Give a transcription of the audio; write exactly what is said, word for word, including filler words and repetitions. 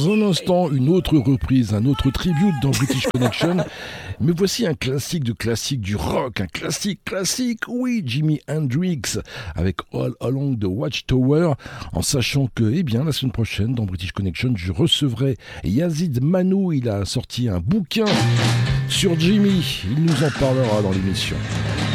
Dans un instant, une autre reprise, un autre tribute dans British Connection. Mais voici un classique de classique du rock, un classique classique, oui, Jimi Hendrix, avec All Along the Watchtower, en sachant que, eh bien, la semaine prochaine, dans British Connection, je recevrai Yazid Manou. Il a sorti un bouquin sur Jimi. Il nous en parlera dans l'émission.